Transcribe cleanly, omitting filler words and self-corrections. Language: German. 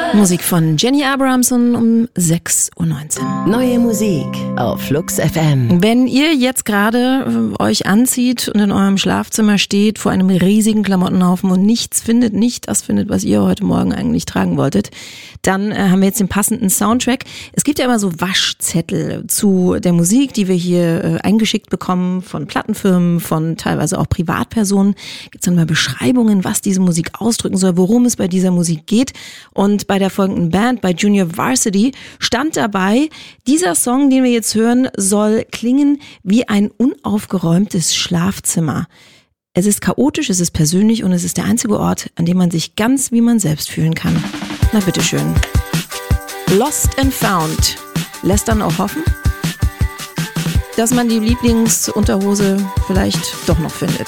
Musik von Jenny Abrahamson um 6:19 Uhr. Neue Musik auf Flux FM. Wenn ihr jetzt gerade euch anzieht und in eurem Schlafzimmer steht vor einem riesigen Klamottenhaufen und nicht das findet, was ihr heute Morgen eigentlich tragen wolltet, dann haben wir jetzt den passenden Soundtrack. Es gibt ja immer so Waschzettel zu der Musik, die wir hier eingeschickt bekommen von Plattenfirmen, von teilweise auch Privatpersonen. Gibt es dann mal Beschreibungen, was diese Musik ausdrücken soll, worum es bei dieser Musik geht. Und bei der folgenden Band, bei Junior Varsity, stand dabei, dieser Song, den wir jetzt hören, soll klingen wie ein unaufgeräumtes Schlafzimmer. Es ist chaotisch, es ist persönlich und es ist der einzige Ort, an dem man sich ganz wie man selbst fühlen kann. Na bitteschön. Lost and Found lässt dann auch hoffen, dass man die Lieblingsunterhose vielleicht doch noch findet.